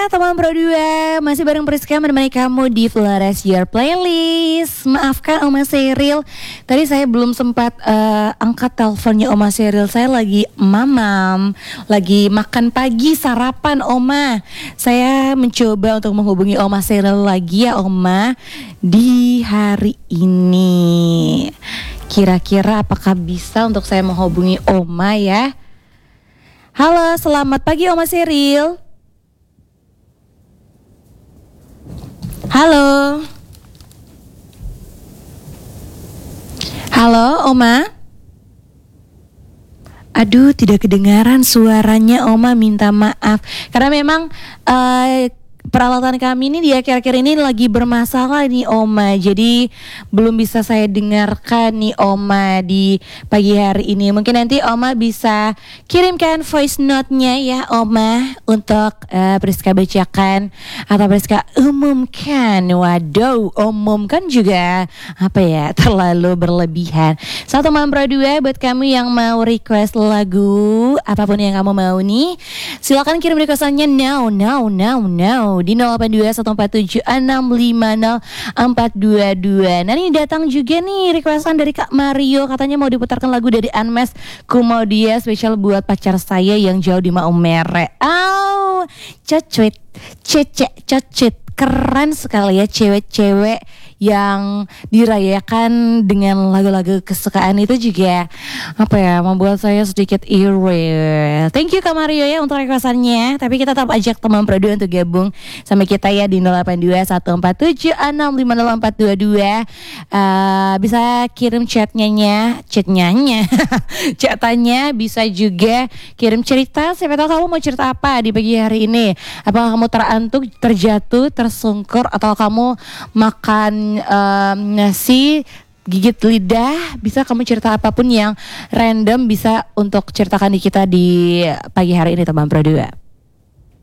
teman Pro 2, masih bareng Priska menemani kamu di Flores Your Playlist. Maafkan Oma Seril, tadi saya belum sempat angkat teleponnya Oma Seril. Saya lagi mamam, lagi makan pagi sarapan Oma. Saya mencoba untuk menghubungi Oma Seril lagi ya Oma di hari ini. Kira-kira apakah bisa untuk saya menghubungi Oma ya? Halo, selamat pagi Oma Seril. Halo. Halo, Oma. Aduh, tidak kedengaran suaranya, Oma, minta maaf. Karena memang peralatan kami ini di akhir-akhir ini lagi bermasalah nih Oma. Jadi belum bisa saya dengarkan nih Oma di pagi hari ini. Mungkin nanti Oma bisa kirimkan voice note-nya ya Oma untuk Priska bacakan atau Priska umumkan. Waduh, umumkan juga apa ya, terlalu berlebihan. Satu Pro 2 buat kamu yang mau request lagu apapun yang kamu mau nih, silakan kirim requestannya now di 082147650422. Nah ini datang juga nih requestan dari Kak Mario, katanya mau diputarkan lagu dari Unmesh Kumodia spesial buat pacar saya yang jauh di Maumere. Cocet, keren sekali ya cewek-cewek yang dirayakan dengan lagu-lagu kesukaan itu juga apa ya, membuat saya sedikit iri. Thank you Kak Mario ya untuk requestannya. Tapi kita tetap ajak teman Pro 2 untuk gabung sama kita ya di 082147650422. Bisa kirim chatnya chatannya, bisa juga kirim cerita. Siapa tahu kamu mau cerita apa di pagi hari ini. Apakah kamu terantuk, terjatuh, tersungkur, atau kamu makan nasi gigit lidah? Bisa kamu cerita apapun yang random, bisa untuk ceritakan di kita di pagi hari ini teman Pro 2.